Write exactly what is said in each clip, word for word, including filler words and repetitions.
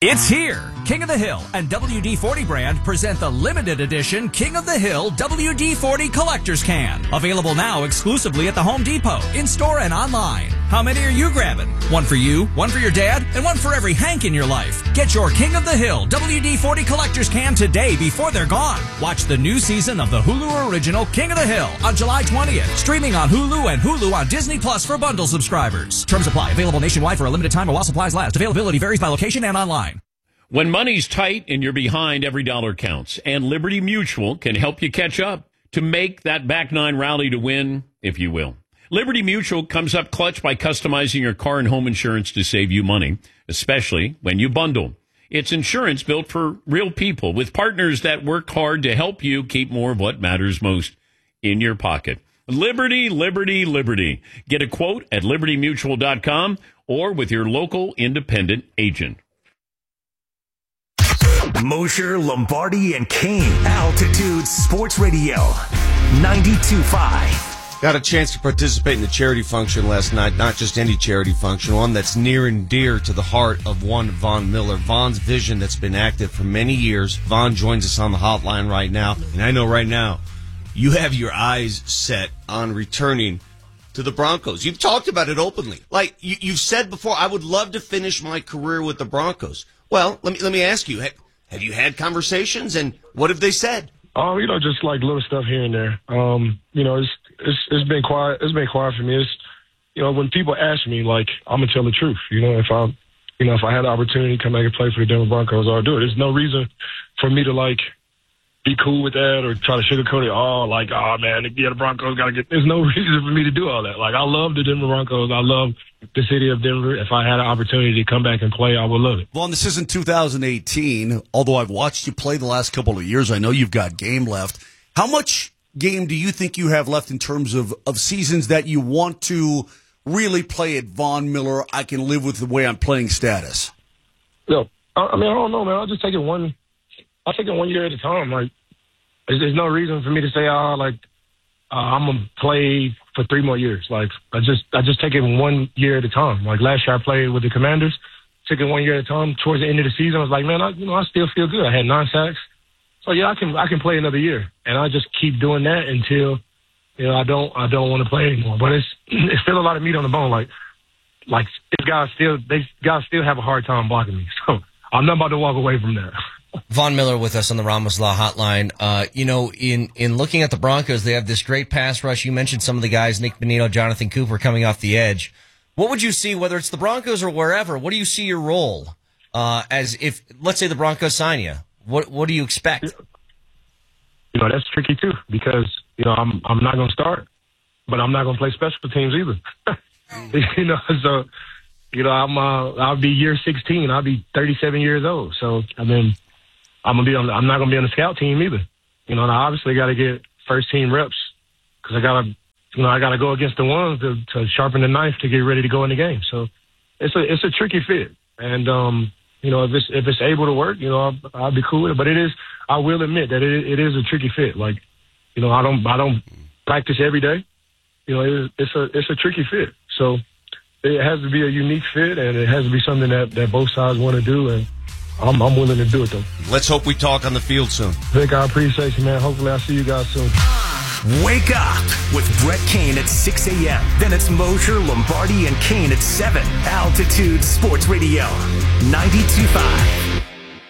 It's here. King of the Hill and W D forty brand present the limited edition King of the Hill W D forty Collector's Can. Available now exclusively at the Home Depot, in-store and online. How many are you grabbing? One for you, one for your dad, and one for every Hank in your life. Get your King of the Hill W D forty Collector's Can today before they're gone. Watch the new season of the Hulu original King of the Hill on July twentieth. Streaming on Hulu and Hulu on Disney Plus for bundle subscribers. Terms apply. Available nationwide for a limited time while supplies last. Availability varies by location and online. When money's tight and you're behind, every dollar counts. And Liberty Mutual can help you catch up to make that back nine rally to win, if you will. Liberty Mutual comes up clutch by customizing your car and home insurance to save you money, especially when you bundle. It's insurance built for real people with partners that work hard to help you keep more of what matters most in your pocket. Liberty, Liberty, Liberty. Get a quote at liberty mutual dot com or with your local independent agent. Mosher, Lombardi, and Kane. Altitude Sports Radio, ninety-two point five. Got a chance to participate in the charity function last night. Not just any charity function, one that's near and dear to the heart of one Von Miller. Von's vision that's been active for many years. Von joins us on the hotline right now. And I know right now you have your eyes set on returning to the Broncos. You've talked about it openly. Like you, you've said before, I would love to finish my career with the Broncos. Well, let me let me ask you, have you had conversations, and what have they said? Oh, you know, just like little stuff here and there. Um, you know, it's it's it's been quiet. It's been quiet for me. It's, you know, when people ask me, like, I'm gonna tell the truth. You know, if I, you know, if I had the opportunity to come back and play for the Denver Broncos, I'll do it. There's no reason for me to like be cool with that or try to sugarcoat it. Oh, like, oh man, yeah, the Broncos gotta get. There's no reason for me to do all that. Like, I love the Denver Broncos. I love the city of Denver. If I had an opportunity to come back and play, I would love it. Vaughn, this isn't two thousand eighteen. Although I've watched you play the last couple of years, I know you've got game left. How much game do you think you have left in terms of, of seasons that you want to really play at Von Miller? I can live with the way I'm playing status. No, I, I mean, I don't know, man. I'll just take it one. I'll take it one year at a time. Like, there's, there's no reason for me to say, oh, like, uh, I'm gonna play for three more years. Like, I just, I just take it one year at a time. Like last year, I played with the Commanders, took it one year at a time. Towards the end of the season, I was like, man, I, you know, I still feel good. I had nine sacks, so yeah, I can, I can play another year, and I just keep doing that until, you know, I don't, I don't want to play anymore. But it's, it's still a lot of meat on the bone. Like, like these guys still, they guys still have a hard time blocking me. So I'm not about to walk away from that. Von Miller with us on the Ramos Law Hotline. Uh, you know, in, in looking at the Broncos, they have this great pass rush. You mentioned some of the guys, Nick Bonito, Jonathan Cooper, coming off the edge. What would you see, whether it's the Broncos or wherever, what do you see your role uh, as if, let's say the Broncos sign you? What what do you expect? You know, that's tricky too, because, you know, I'm I'm not going to start, but I'm not going to play special teams either. you know, so, you know, I'm, uh, I'll be year sixteen. I'll be thirty-seven years old. So, I mean, I'm gonna be on. I'm not gonna be on the scout team either. You know, and I obviously got to get first team reps because I gotta, you know, I gotta go against the ones to, to sharpen the knife to get ready to go in the game. So it's a it's a tricky fit, and um, you know, if it's if it's able to work, you know, I'll, I'll be cool with it. But it is, I will admit that it it is a tricky fit. Like, you know, I don't I don't practice every day. You know, it is, it's a it's a tricky fit. So it has to be a unique fit, and it has to be something that, that both sides want to do, and I'm, I'm willing to do it, though. Let's hope we talk on the field soon. Vic, I appreciate you, man. Hopefully I'll see you guys soon. Wake up with Brett Kane at six a.m. Then it's Mosher, Lombardi, and Kane at seven. Altitude Sports Radio, ninety-two point five.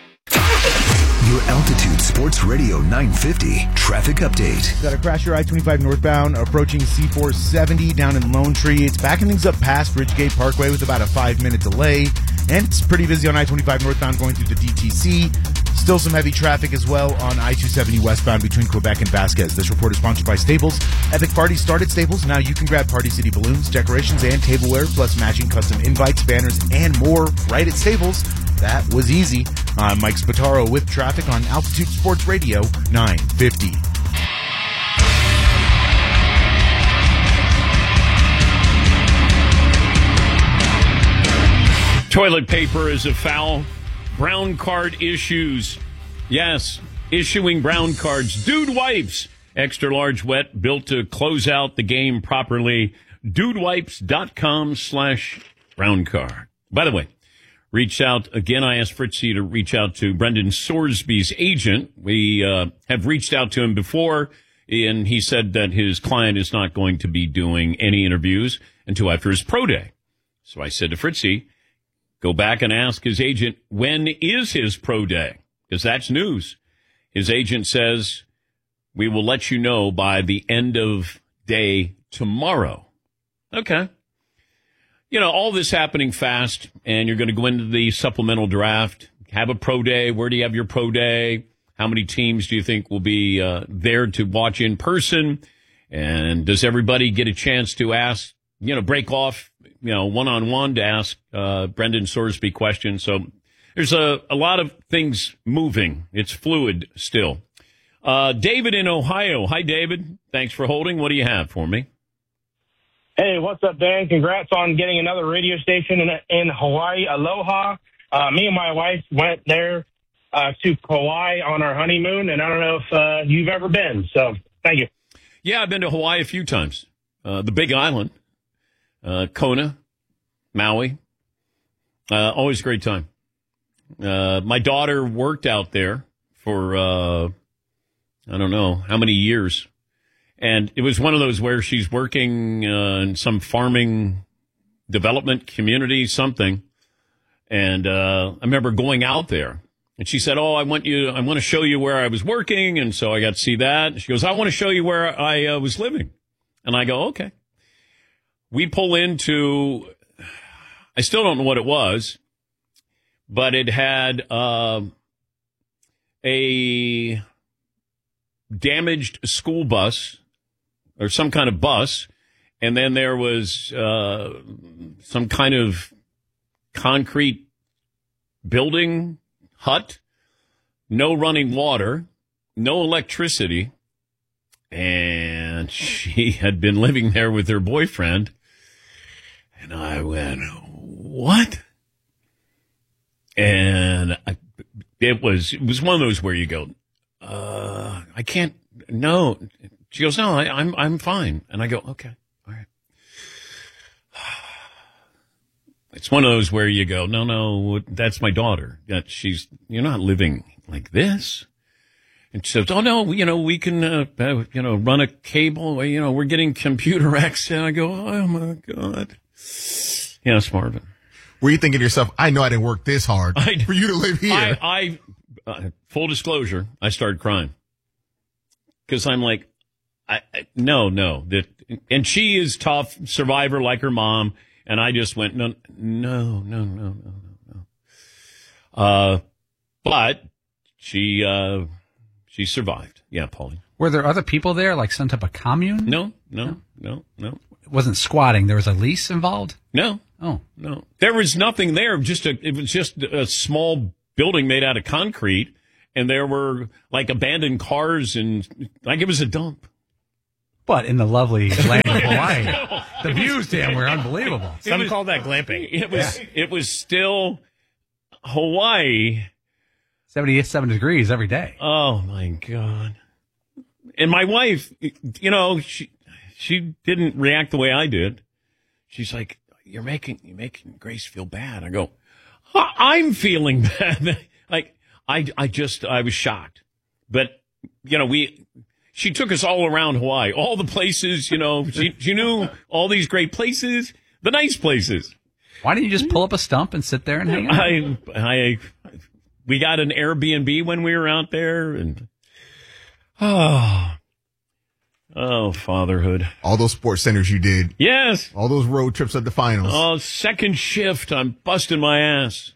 Your Altitude Sports Radio nine fifty traffic update. Got a crash your I twenty-five northbound approaching C four seventy down in Lone Tree. It's backing things up past Ridgegate Parkway with about a five-minute delay. And it's pretty busy on I twenty-five northbound going through the D T C. Still some heavy traffic as well on I two seventy westbound between Quebec and Vasquez. This report is sponsored by Staples. Epic Party started Staples. Now you can grab Party City balloons, decorations, and tableware, plus matching custom invites, banners, and more right at Staples. That was easy. I'm Mike Spataro with traffic on Altitude Sports Radio nine fifty. Toilet paper is a foul. Brown card issues. Yes, issuing brown cards. Dude Wipes. Extra large wet, built to close out the game properly. Dudewipes.com slash brown card. By the way, reached out again. I asked Fritzy to reach out to Brendan Sorsby's agent. We uh, have reached out to him before, and he said that his client is not going to be doing any interviews until after his pro day. So I said to Fritzy, go back and ask his agent, when is his pro day? Because that's news. His agent says, we will let you know by the end of day tomorrow. Okay. You know, all this happening fast, and you're going to go into the supplemental draft, have a pro day. Where do you have your pro day? How many teams do you think will be uh, there to watch in person? And does everybody get a chance to ask, you know, break off, you know, one-on-one to ask uh, Brendan Sorsby questions? So there's a, a lot of things moving. It's fluid still. Uh, David in Ohio. Hi, David. Thanks for holding. What do you have for me? Hey, what's up, Dan? Congrats on getting another radio station in, in Hawaii. Aloha. Uh, me and my wife went there uh, to Kauai on our honeymoon, and I don't know if uh, you've ever been. So thank you. Yeah, I've been to Hawaii a few times. Uh, the Big Island, uh, Kona, Maui. Uh, always a great time. Uh, my daughter worked out there for, uh, I don't know how many years. And it was one of those where she's working uh, in some farming development community, something. And uh, I remember going out there, and she said, "Oh, I want you. I want to show you where I was working." And so I got to see that. And she goes, "I want to show you where I uh, was living." And I go, "Okay." We pull into. I still don't know what it was, but it had uh, a damaged school bus. Or some kind of bus, and then there was uh, some kind of concrete building, hut, no running water, no electricity, and she had been living there with her boyfriend. And I went, what? And I, it was it was one of those where you go, uh, I can't, no. She goes, no, I, I'm I'm fine. And I go, okay, all right. It's one of those where you go, no, no, that's my daughter. That she's, you're not living like this. And she says, oh, no, you know, we can, uh, uh, you know, run a cable. You know, we're getting computer access. And I go, oh, my God. Yeah, it's Marvin. Were you thinking to yourself, I know I didn't work this hard I, for you to live here? I, I uh, full disclosure, I started crying. Because I'm like, I, I, no, no. That, and she is tough, survivor like her mom. And I just went, no, no, no, no, no, no. Uh, but she, uh, she survived. Yeah, Paulie. Were there other people there, like some type of commune? No, no, no, no. It wasn't squatting. There was a lease involved? No. Oh. No. There was nothing there. Just a, it was just a small building made out of concrete. And there were like abandoned cars and like it was a dump. But in the lovely land of Hawaii, the views, Dan, were unbelievable. Some was, call that glamping. It was. Yeah. It was still Hawaii. seventy-seven degrees every day. Oh my God! And my wife, you know, she she didn't react the way I did. She's like, "You're making you're making Grace feel bad." I go, "I'm feeling bad." Like I I just I was shocked, but you know we. She took us all around Hawaii, all the places, you know, she, she knew all these great places, the nice places. Why didn't you just pull up a stump and sit there and hang out? I, I, we got an Airbnb when we were out there and, oh, oh, fatherhood. All those sports centers you did. Yes. All those road trips at the finals. Oh, second shift, I'm busting my ass.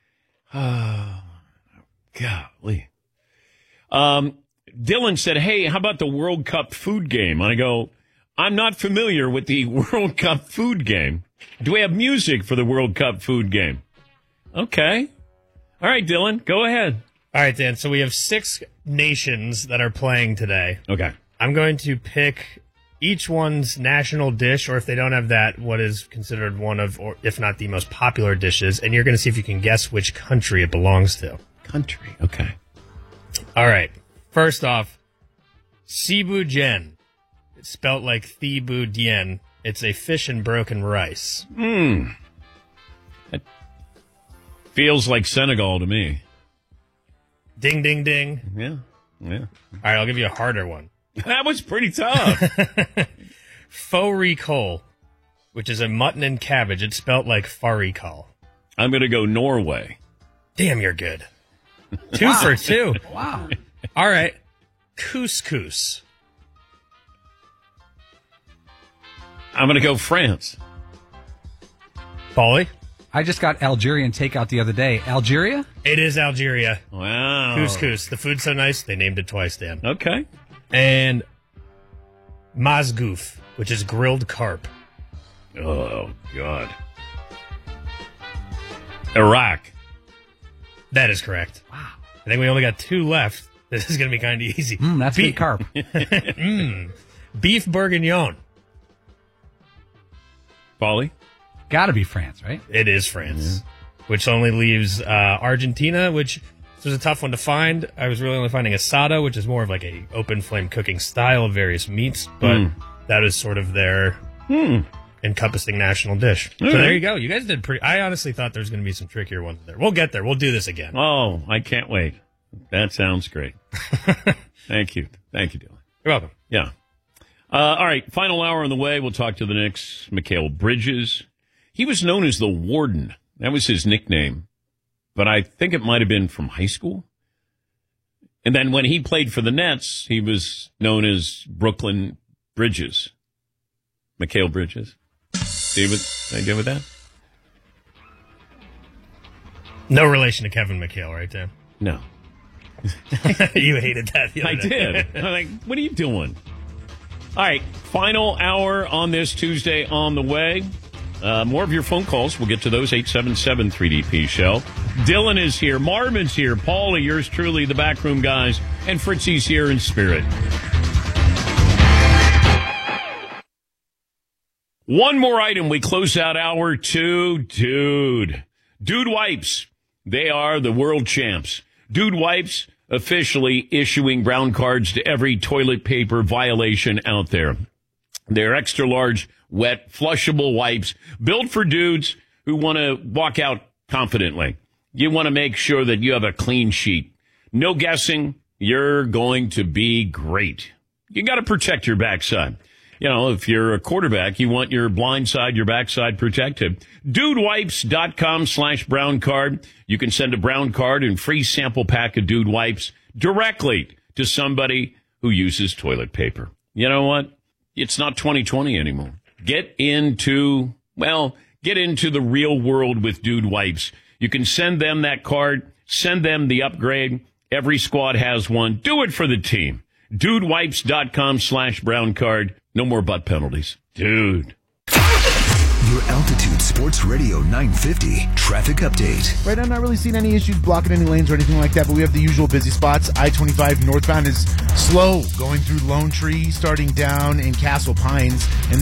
Oh, golly. Um, Dylan said, hey, how about the World Cup food game? I go, I'm not familiar with the World Cup food game. Do we have music for the World Cup food game? Okay. All right, Dylan, go ahead. All right, Dan. So we have six nations that are playing today. Okay. I'm going to pick each one's national dish, or if they don't have that, what is considered one of, or if not the most popular dishes, and you're going to see if you can guess which country it belongs to. Country, okay. All right. First off, Cebu Gen. It's spelt like Thibu Dien. It's a fish and broken rice. Hmm. Feels like Senegal to me. Ding, ding, ding. Yeah, yeah. All right, I'll give you a harder one. That was pretty tough. Faux recol, which is a mutton and cabbage. It's spelt like farikal. I'm going to go Norway. Damn, you're good. Two Wow. for two. Wow. All right. Couscous. I'm going to go France. Paulie? I just got Algerian takeout the other day. Algeria? It is Algeria. Wow. Couscous. The food's so nice, they named it twice, Dan. Okay. And mazgouf, which is grilled carp. Oh, God. Iraq. That is correct. Wow. I think we only got two left. This is going to be kind of easy. Mm, that's Be- good carp. mm. Beef bourguignon. Paulie? Gotta be France, right? It is France, mm-hmm. which only leaves uh, Argentina, which was a tough one to find. I was really only finding asada, which is more of like a open flame cooking style of various meats, but Mm. that is sort of their Hmm. encompassing national dish. All so right. there you go. You guys did pretty. I honestly thought there was going to be some trickier ones there. We'll get there. We'll do this again. Oh, I can't wait. That sounds great. Thank you. Thank you, Dylan. You're welcome. Yeah. Uh, all right. Final hour on the way. We'll talk to the Knicks. Mikal Bridges. He was known as the Warden. That was his nickname. But I think it might have been from high school. And then when he played for the Nets, he was known as Brooklyn Bridges. Mikal Bridges. See what I did with that? No relation to Kevin McHale, right, Dan? No. You hated that the other I day. did. I'm like, what are you doing? All right, final hour on this Tuesday on the way. Uh, more of your phone calls. We'll get to those. eight seven seven three D P show. Dylan is here. Marvin's here. Paulie, yours truly, the backroom guys. And Fritzy's here in spirit. One more item. We close out hour two. Dude. Dude Wipes. They are the world champs. Dude Wipes officially issuing brown cards to every toilet paper violation out there. They're extra large, wet, flushable wipes built for dudes who want to walk out confidently. You want to make sure that you have a clean sheet. No guessing. You're going to be great. You got to protect your backside. You know, if you're a quarterback, you want your blind side, your backside protected. Dudewipes.com slash brown card. You can send a brown card and free sample pack of Dude Wipes directly to somebody who uses toilet paper. You know what? It's not twenty twenty anymore. Get into, well, get into the real world with Dude Wipes. You can send them that card, send them the upgrade. Every squad has one. Do it for the team. Dudewipes.com slash brown card. No more butt penalties. Dude. Your Altitude Sports Radio nine fifty traffic update. Right now, I'm not really seeing any issues blocking any lanes or anything like that, but we have the usual busy spots. I twenty-five northbound is slow going through Lone Tree, starting down in Castle Pines, and